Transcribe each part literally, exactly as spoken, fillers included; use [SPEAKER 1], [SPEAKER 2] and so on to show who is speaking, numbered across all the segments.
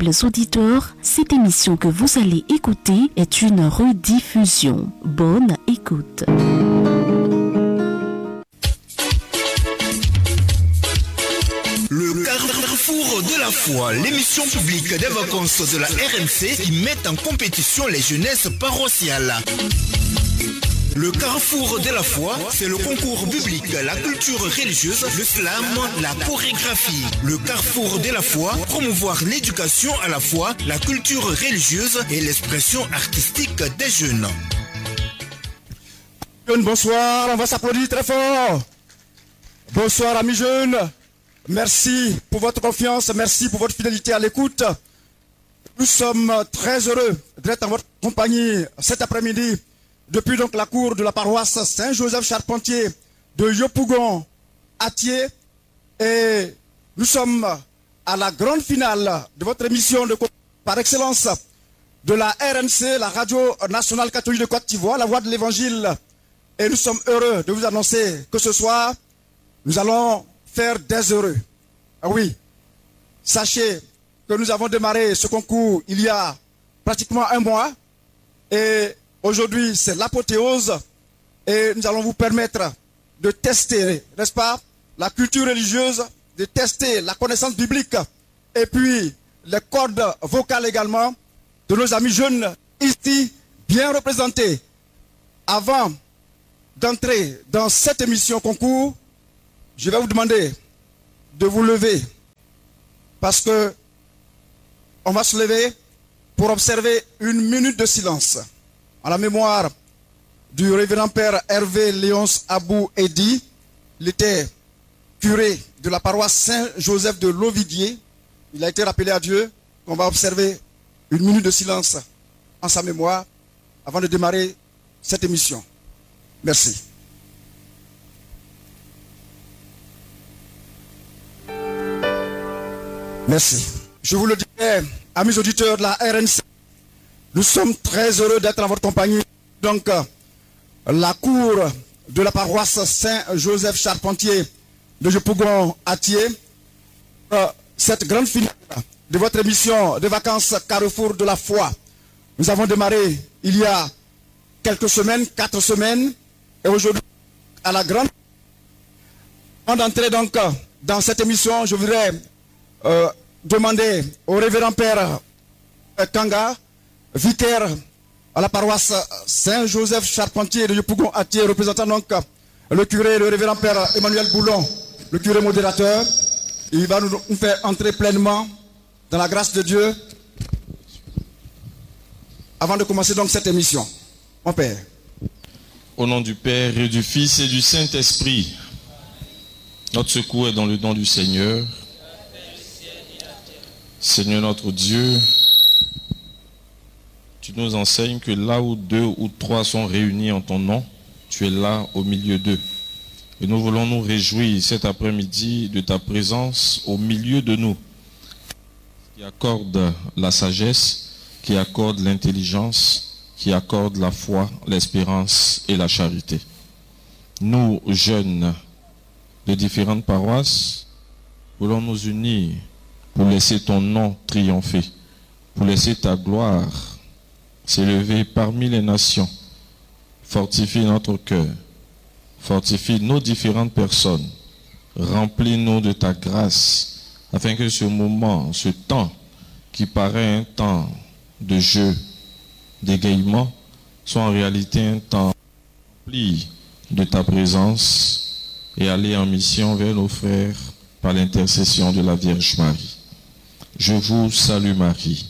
[SPEAKER 1] Honorables auditeurs, cette émission que vous allez écouter est une rediffusion. Bonne écoute.
[SPEAKER 2] Le Carrefour de la foi, l'émission publique des vacances de la R M C qui met en compétition les jeunesses paroissiales. Le Carrefour de la foi, c'est le concours biblique, la culture religieuse, le slam, la chorégraphie. Le Carrefour de la foi, promouvoir l'éducation à la foi, la culture religieuse et l'expression artistique des jeunes.
[SPEAKER 3] Bonsoir, on va s'applaudir très fort. Bonsoir amis jeunes. Merci pour votre confiance, merci pour votre fidélité à l'écoute. Nous sommes très heureux d'être en votre compagnie cet après-midi depuis donc la cour de la paroisse Saint-Joseph-Charpentier de Yopougon à Thiers. Et nous sommes à la grande finale de votre émission de par excellence de la R N C, la Radio Nationale Catholique de Côte d'Ivoire, la voix de l'Évangile. Et nous sommes heureux de vous annoncer que ce soir, nous allons faire des heureux. Ah oui, sachez que nous avons démarré ce concours il y a pratiquement un mois et aujourd'hui c'est l'apothéose et nous allons vous permettre de tester, n'est-ce pas, la culture religieuse, de tester la connaissance biblique et puis les cordes vocales également de nos amis jeunes ici bien représentés. Avant d'entrer dans cette émission concours, je vais vous demander de vous lever parce que on va se lever pour observer une minute de silence en la mémoire du révérend père Hervé Léonce Abou Edi. Il était curé de la paroisse Saint-Joseph de Lovidier. Il a été rappelé à Dieu. On va observer une minute de silence en sa mémoire avant de démarrer cette émission. Merci. Merci. Je vous le disais, amis auditeurs de la R N C, nous sommes très heureux d'être en votre compagnie. Donc, la cour de la paroisse Saint-Joseph-Charpentier de Yopougon à Thiers, cette grande finale de votre émission de vacances Carrefour de la foi. Nous avons démarré il y a quelques semaines, quatre semaines, et aujourd'hui, à la grande... Avant d'entrer donc dans cette émission, je voudrais euh, demander au révérend père Kanga, vicaire à la paroisse Saint-Joseph-Charpentier de Yopougon à Thiers, représentant donc le curé, le révérend père Emmanuel Boulon, le curé modérateur. Il va nous, nous faire entrer pleinement dans la grâce de Dieu avant de commencer donc cette émission. Mon père.
[SPEAKER 4] Au nom du Père et du Fils et du Saint-Esprit, notre secours est dans le nom du Seigneur. Seigneur notre Dieu, tu nous enseignes que là où deux ou trois sont réunis en ton nom, tu es là au milieu d'eux. Et nous voulons nous réjouir cet après-midi de ta présence au milieu de nous, qui accorde la sagesse, qui accorde l'intelligence, qui accorde la foi, l'espérance et la charité. Nous, jeunes de différentes paroisses, voulons nous unir pour laisser ton nom triompher, pour laisser ta gloire s'élever parmi les nations. Fortifie notre cœur, fortifie nos différentes personnes, remplis-nous de ta grâce, afin que ce moment, ce temps qui paraît un temps de jeu, d'égaiement, soit en réalité un temps rempli de ta présence et aller en mission vers nos frères par l'intercession de la Vierge Marie. Je vous salue Marie.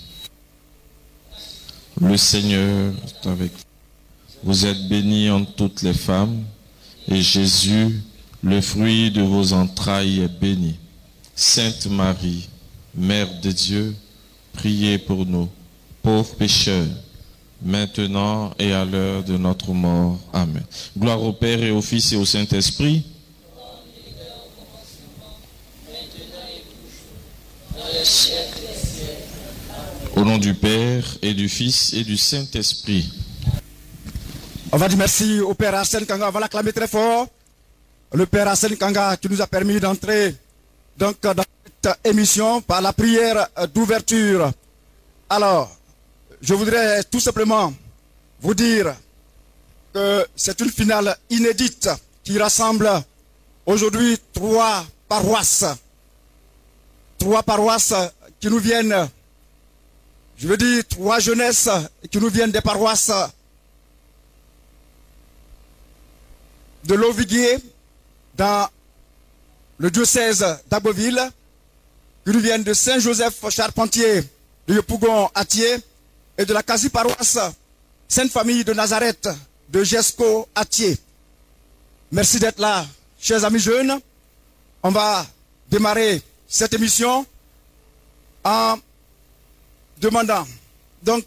[SPEAKER 4] Le Seigneur est avec vous. Vous êtes bénie entre toutes les femmes, et Jésus, le fruit de vos entrailles, est béni. Sainte Marie, Mère de Dieu, priez pour nous, pauvres pécheurs, maintenant et à l'heure de notre mort. Amen. Gloire au Père et au Fils et au Saint-Esprit. Au nom du Père et du Fils et du Saint-Esprit.
[SPEAKER 3] On va dire merci au Père Arsène Kanga, on va l'acclamer très fort. Le Père Arsène Kanga qui nous a permis d'entrer donc dans cette émission par la prière d'ouverture Alors, je voudrais tout simplement vous dire que c'est une finale inédite qui rassemble aujourd'hui trois paroisses. Trois paroisses qui nous viennent, je veux dire trois jeunesses qui nous viennent des paroisses de Loviguier dans le diocèse d'Abbeville, qui nous viennent de Saint-Joseph Charpentier de Yopougon-Atier et de la quasi-paroisse Sainte-Famille de Nazareth de Jesco-Atier. Merci d'être là, chers amis jeunes. On va démarrer cette émission en demandant donc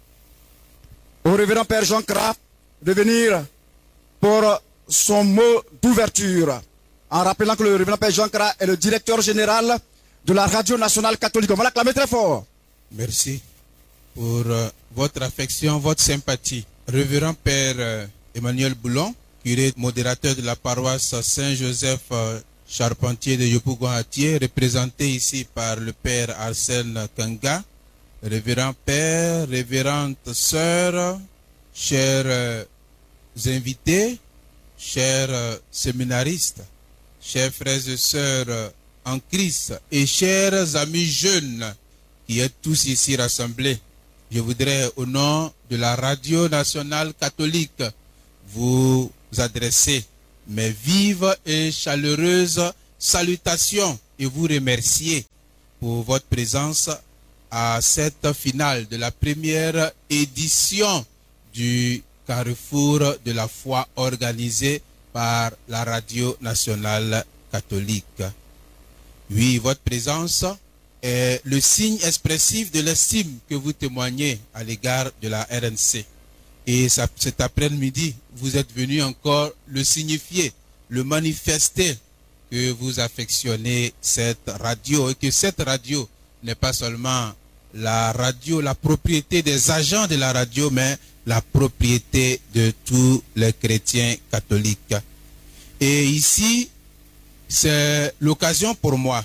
[SPEAKER 3] au révérend Père Jean Cra de venir pour son mot d'ouverture, en rappelant que le révérend Père Jean Cra est le directeur général de la Radio Nationale Catholique. On va l'acclamer très fort.
[SPEAKER 5] Merci pour euh, votre affection, votre sympathie. Révérend Père euh, Emmanuel Boulon, curé modérateur de la paroisse Saint-Joseph euh, Charpentier de Yopougon-Atier, représenté ici par le Père Arsène Kanga, révérend Père, révérante Sœur, chers euh, invités, chers euh, séminaristes, chers frères et sœurs euh, en Christ et chers amis jeunes qui êtes tous ici rassemblés. Je voudrais au nom de la Radio Nationale Catholique vous adresser mes vives et chaleureuses salutations et vous remercier pour votre présence à cette finale de la première édition du Carrefour de la foi organisé par la Radio Nationale Catholique. Oui, votre présence est le signe expressif de l'estime que vous témoignez à l'égard de la R N C. Et ça, cet après-midi, vous êtes venu encore le signifier, le manifester, que vous affectionnez cette radio et que cette radio n'est pas seulement la radio, la propriété des agents de la radio, mais la propriété de tous les chrétiens catholiques. Et ici, c'est l'occasion pour moi,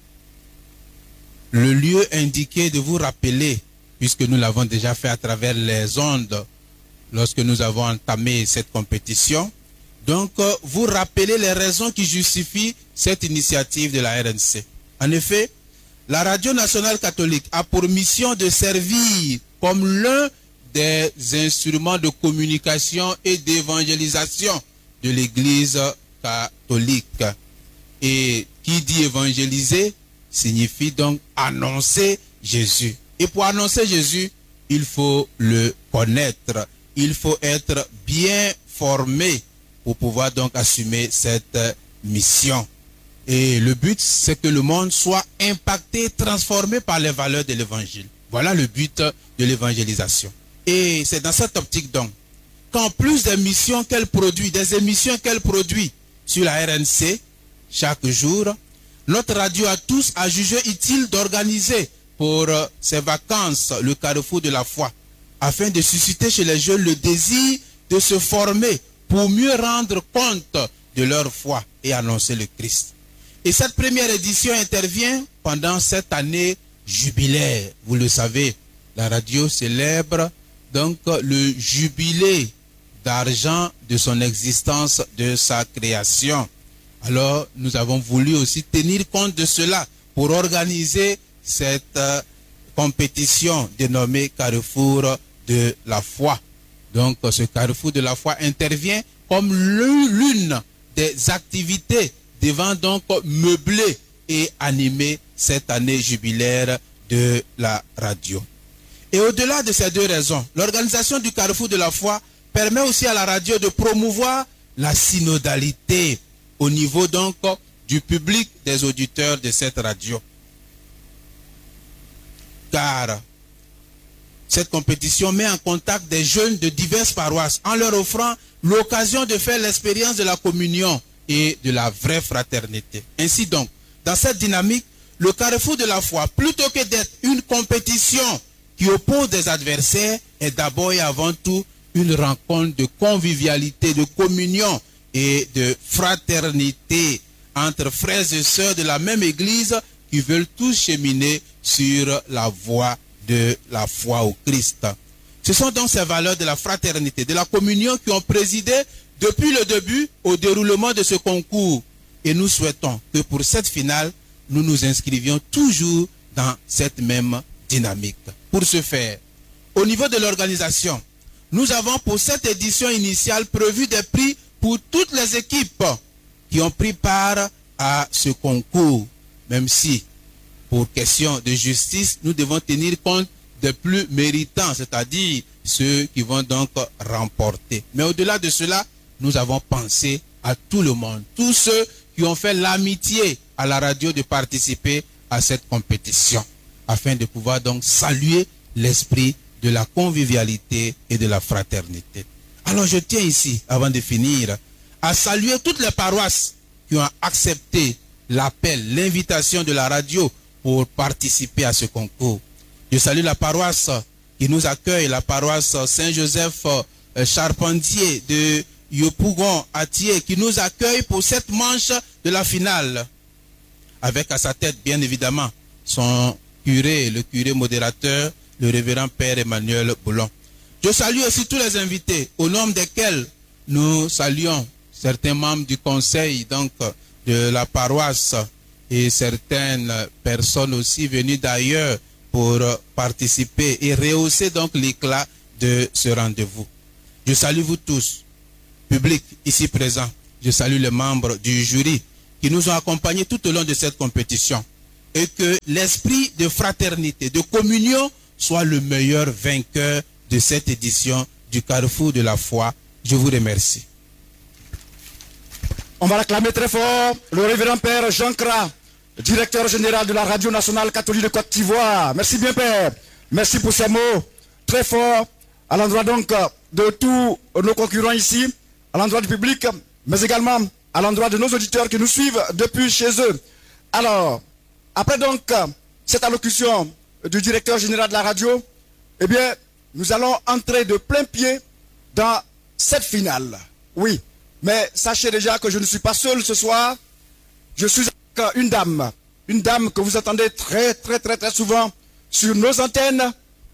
[SPEAKER 5] le lieu indiqué de vous rappeler, puisque nous l'avons déjà fait à travers les ondes, lorsque nous avons entamé cette compétition. Donc, euh, vous rappelez les raisons qui justifient cette initiative de la R N C. En effet, la Radio Nationale Catholique a pour mission de servir comme l'un des instruments de communication et d'évangélisation de l'Église catholique. Et qui dit évangéliser signifie donc annoncer Jésus. Et pour annoncer Jésus, il faut le connaître. Il faut être bien formé pour pouvoir donc assumer cette mission. Et le but, c'est que le monde soit impacté, transformé par les valeurs de l'évangile. Voilà le but de l'évangélisation. Et c'est dans cette optique donc qu'en plus des missions qu'elle produit, des émissions qu'elle produit sur la R N C chaque jour, notre radio à tous a jugé utile d'organiser pour ses vacances le Carrefour de la foi, afin de susciter chez les jeunes le désir de se former pour mieux rendre compte de leur foi et annoncer le Christ. Et cette première édition intervient pendant cette année jubilaire. Vous le savez, la radio célèbre donc le jubilé d'argent de son existence, de sa création. Alors, nous avons voulu aussi tenir compte de cela pour organiser cette euh, compétition dénommée Carrefour de la foi. Donc, ce Carrefour de la foi intervient comme l'une des activités devant donc meubler et animer cette année jubilaire de la radio. Et au-delà de ces deux raisons, l'organisation du Carrefour de la foi permet aussi à la radio de promouvoir la synodalité au niveau donc du public des auditeurs de cette radio. Car cette compétition met en contact des jeunes de diverses paroisses en leur offrant l'occasion de faire l'expérience de la communion et de la vraie fraternité. Ainsi donc, dans cette dynamique, le Carrefour de la foi, plutôt que d'être une compétition qui oppose des adversaires, est d'abord et avant tout une rencontre de convivialité, de communion et de fraternité entre frères et sœurs de la même église qui veulent tous cheminer sur la voie de la foi au Christ. Ce sont donc ces valeurs de la fraternité, de la communion qui ont présidé depuis le début au déroulement de ce concours. Et nous souhaitons que pour cette finale, nous nous inscrivions toujours dans cette même dynamique. Pour ce faire, au niveau de l'organisation, nous avons pour cette édition initiale prévu des prix pour toutes les équipes qui ont pris part à ce concours, même si, pour question de justice, nous devons tenir compte des plus méritants, c'est-à-dire ceux qui vont donc remporter. Mais au-delà de cela, nous avons pensé à tout le monde, tous ceux qui ont fait l'amitié à la radio de participer à cette compétition, afin de pouvoir donc saluer l'esprit de la convivialité et de la fraternité. Alors je tiens ici, avant de finir, à saluer toutes les paroisses qui ont accepté l'appel, l'invitation de la radio pour participer à ce concours. Je salue la paroisse qui nous accueille, la paroisse Saint-Joseph Charpentier de Yopougon-Atié, qui nous accueille pour cette manche de la finale, avec à sa tête, bien évidemment, son curé, le curé modérateur, le révérend Père Emmanuel Boulon. Je salue aussi tous les invités, au nom desquels nous saluons certains membres du conseil donc de la paroisse et certaines personnes aussi venues d'ailleurs pour participer et rehausser donc l'éclat de ce rendez-vous. Je salue vous tous, public ici présent. Je salue les membres du jury qui nous ont accompagnés tout au long de cette compétition, et que l'esprit de fraternité, de communion soit le meilleur vainqueur de cette édition du Carrefour de la foi. Je vous remercie.
[SPEAKER 3] On va l'acclamer très fort, le révérend Père Jean Cra, directeur général de la Radio Nationale Catholique de Côte d'Ivoire. Merci bien, Père. Merci pour ces mots très forts à l'endroit donc de tous nos concurrents ici, à l'endroit du public, mais également à l'endroit de nos auditeurs qui nous suivent depuis chez eux. Alors, après donc cette allocution du directeur général de la radio, eh bien, nous allons entrer de plein pied dans cette finale. Oui, mais sachez déjà que je ne suis pas seul ce soir. Je suis avec une dame, une dame que vous entendez très, très, très, très souvent sur nos antennes,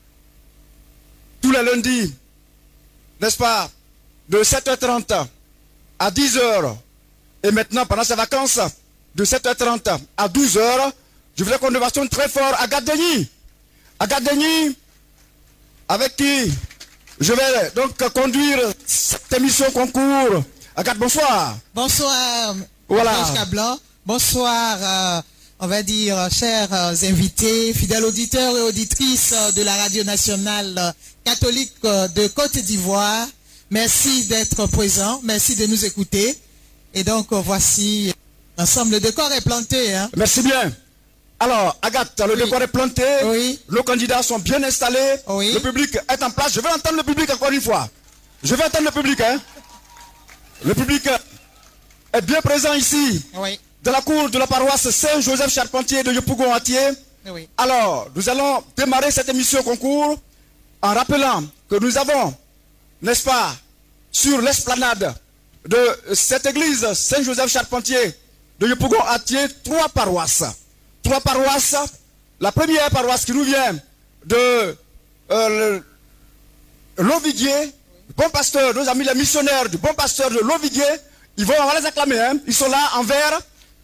[SPEAKER 3] tous les lundis, n'est-ce pas, de sept heures trente à dix heures, et maintenant, pendant ces vacances, de sept heures trente à douze heures, je voudrais qu'on ovationne très fort Agathe Denis. Agathe Denis, avec qui je vais donc conduire cette émission concours. Agathe, bonsoir.
[SPEAKER 6] Bonsoir,
[SPEAKER 3] voilà.
[SPEAKER 6] Blanc. Bonsoir, euh, on va dire, chers euh, invités, fidèles auditeurs et auditrices euh, de la Radio Nationale euh, Catholique euh, de Côte d'Ivoire. Merci d'être présents, merci de nous écouter. Et donc, euh, voici, ensemble, le décor est planté. Hein.
[SPEAKER 3] Merci bien. Alors, Agathe, le oui. décor est planté,
[SPEAKER 6] oui.
[SPEAKER 3] nos candidats sont bien installés,
[SPEAKER 6] oui.
[SPEAKER 3] le public est en place. Je vais entendre le public encore une fois. Je vais entendre le public. Hein. Le public est bien présent ici,
[SPEAKER 6] oui.
[SPEAKER 3] dans la cour de la paroisse Saint-Joseph Charpentier de Yopougon-Atié.
[SPEAKER 6] Oui.
[SPEAKER 3] Alors, nous allons démarrer cette émission concours en rappelant que nous avons, n'est-ce pas, sur l'esplanade de cette église Saint-Joseph Charpentier de Yopougon-Atié, trois paroisses. Trois paroisses. La première paroisse qui nous vient de euh, Loviguier, bon pasteur, nos amis les missionnaires du bon pasteur de Loviguier, ils vont, on va les acclamer, hein. Ils sont là en vert.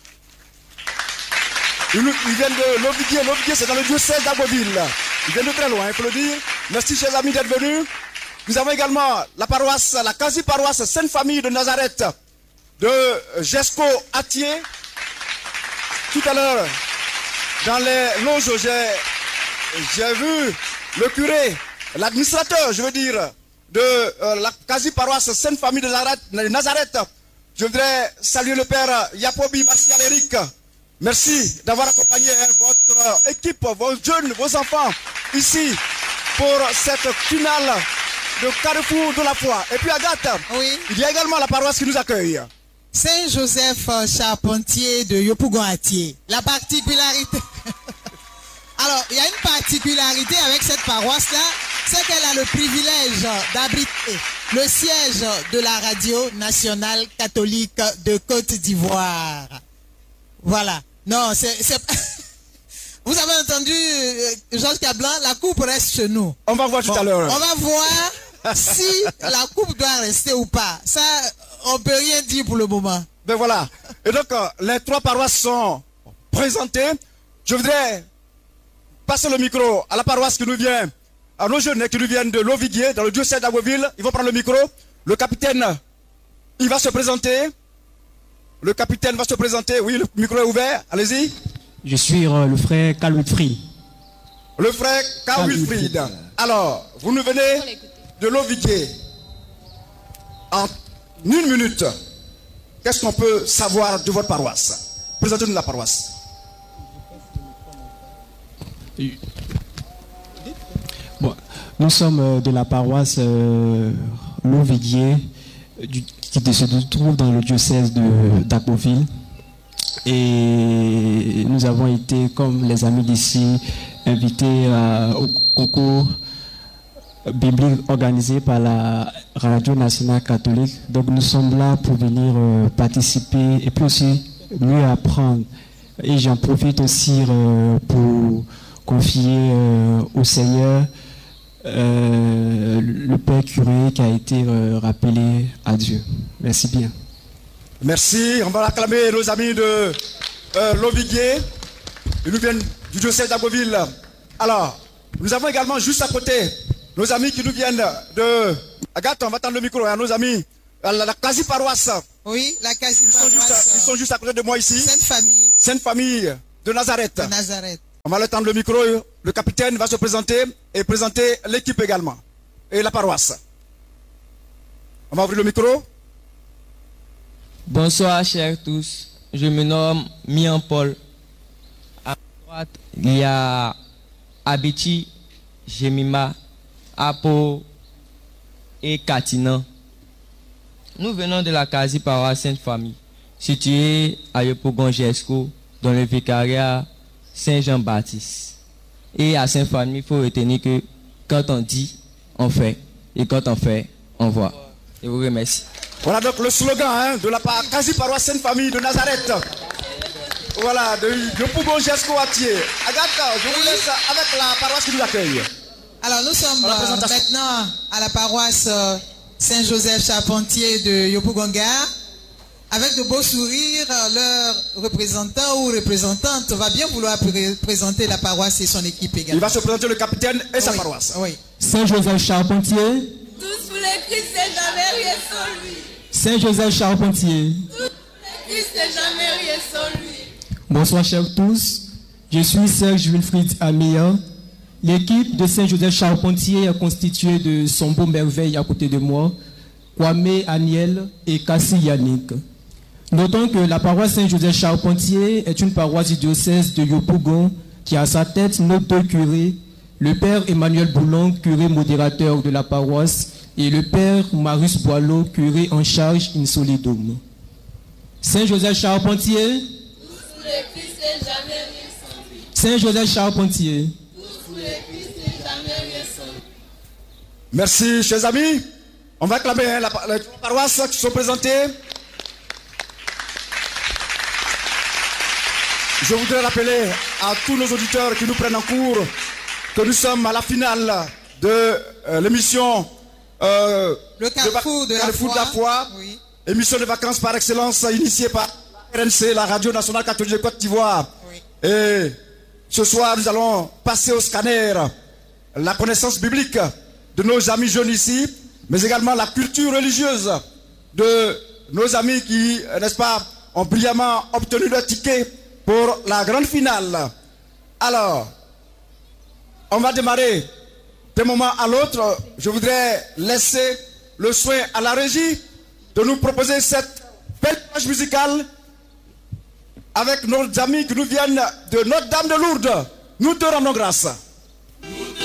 [SPEAKER 3] Ils, ils viennent de Loviguier. Loviguier, c'est dans le diocèse d'Abbeville. Ils viennent de très loin, il faut le dire. Merci, chers amis, d'être venus. Nous avons également la paroisse, la quasi-paroisse Sainte-Famille de Nazareth de Gesco-Atié. Tout à l'heure, dans les loges, j'ai vu le curé, l'administrateur, je veux dire, de euh, la quasi-paroisse Sainte-Famille de Nazareth. Je voudrais saluer le père Yapobi Martial Eric. Merci d'avoir accompagné hein, votre équipe, vos jeunes, vos enfants, ici, pour cette finale de Carrefour de la foi. Et puis Agathe,
[SPEAKER 6] oui.
[SPEAKER 3] il y a également la paroisse qui nous accueille.
[SPEAKER 6] Saint-Joseph Charpentier de Yopougon-Atié. La particularité... Alors, il y a une particularité avec cette paroisse-là, c'est qu'elle a le privilège d'abriter le siège de la Radio Nationale Catholique de Côte d'Ivoire. Voilà. Non, c'est... Vous avez entendu euh, Georges Cablan, la coupe reste chez nous.
[SPEAKER 3] On va voir tout
[SPEAKER 6] Bon,
[SPEAKER 3] à l'heure.
[SPEAKER 6] on va voir si la coupe doit rester ou pas. Ça, on peut rien dire pour le moment.
[SPEAKER 3] Ben voilà. Et donc, euh, les trois paroisses sont présentées. Je voudrais passer le micro à la paroisse qui nous vient, à nos jeunes qui nous viennent de Loviguier, dans le diocèse d'Abbeville. Ils vont prendre le micro. Le capitaine, il va se présenter. Le capitaine va se présenter. Oui, le micro est ouvert. Allez-y.
[SPEAKER 7] Je suis euh, le frère Karl Wilfried.
[SPEAKER 3] Le frère Karl Wilfried. Alors, vous nous venez de Loviguier. En une minute, qu'est-ce qu'on peut savoir de votre paroisse? Présentez-nous la paroisse.
[SPEAKER 7] Bon, nous sommes euh, de la paroisse euh, Loviguier, du, qui se trouve dans le diocèse d'Abbeville. Et nous avons été, comme les amis d'ici, invités euh, au concours biblique organisé par la Radio Nationale Catholique. Donc nous sommes là pour venir euh, participer et puis aussi mieux apprendre. Et j'en profite aussi euh, pour confier euh, au Seigneur euh, le Père curé qui a été euh, rappelé à Dieu. Merci bien.
[SPEAKER 3] Merci. On va acclamer nos amis de euh, Loviguier. Ils nous viennent du diocèse d'Abbeville. Alors, nous avons également juste à côté nos amis qui nous viennent de... Agathe, on va tendre le micro à nos amis. La, la quasi-paroisse.
[SPEAKER 6] Oui, la quasi-paroisse.
[SPEAKER 3] Ils, ils sont juste à côté de moi ici.
[SPEAKER 6] Sainte Famille.
[SPEAKER 3] Sainte Famille de Nazareth.
[SPEAKER 6] De Nazareth.
[SPEAKER 3] On va leur tendre le micro. Le capitaine va se présenter et présenter l'équipe également. Et la paroisse. On va ouvrir le micro.
[SPEAKER 8] Bonsoir, chers tous. Je me nomme Mian Paul. À droite, il y a Abiti, Jemima, Apo et Katina. Nous venons de la quasi-paroisse Sainte-Famille, située à Yopougon-Jesco, dans le vicariat Saint-Jean-Baptiste. Et à Sainte-Famille, il faut retenir que quand on dit, on fait. Et quand on fait, on voit. Je vous remercie.
[SPEAKER 3] Voilà donc le slogan hein, de la quasi-paroisse Sainte-Famille de Nazareth. Voilà, de, de Pougon-Jesco à Thiers. Agathe, je vous laisse avec la paroisse qui nous accueille.
[SPEAKER 6] Alors nous sommes euh, maintenant à la paroisse euh, Saint-Joseph Charpentier de Yopougonga. Avec de beaux sourires, euh, leur représentant ou représentante va bien vouloir pré présenter la paroisse et son équipe également.
[SPEAKER 3] Il va se présenter le capitaine et
[SPEAKER 6] oui,
[SPEAKER 3] sa paroisse.
[SPEAKER 6] Oui.
[SPEAKER 7] Saint-Joseph Charpentier.
[SPEAKER 9] Tous sous les Christ et jamais rien sans lui.
[SPEAKER 7] Saint-Joseph Charpentier.
[SPEAKER 9] Tous sous les Christ et jamais rien sans lui.
[SPEAKER 7] Bonsoir chers tous. Je suis Serge Wilfried Amia. L'équipe de Saint-Joseph Charpentier est constituée de son beau merveille à côté de moi, Kwame Aniel et Kassi Yannick. Notons que la paroisse Saint-Joseph Charpentier est une paroisse du diocèse de Yopougon qui a à sa tête nos deux curés, le père Emmanuel Boulon, curé modérateur de la paroisse, et le père Marius Boileau, curé en charge in solidum. Saint-Joseph Charpentier. Saint-Joseph Charpentier.
[SPEAKER 3] Merci, chers amis. On va acclamer hein, la, la, les paroisses qui sont présentées. Je voudrais rappeler à tous nos auditeurs qui nous prennent en cours que nous sommes à la finale de euh, l'émission euh,
[SPEAKER 6] Le Carrefour de, de, la,
[SPEAKER 3] de la Foi, oui. Émission de vacances par excellence initiée par R N C, la Radio Nationale Catholique de Côte d'Ivoire. Oui. Et ce soir, nous allons passer au scanner la connaissance biblique de nos amis jeunes ici, mais également la culture religieuse de nos amis qui, n'est-ce pas, ont brillamment obtenu leur ticket pour la grande finale. Alors, on va démarrer d'un moment à l'autre. Je voudrais laisser le soin à la régie de nous proposer cette belle page musicale avec nos amis qui nous viennent de Notre-Dame de Lourdes. Nous te rendons grâce.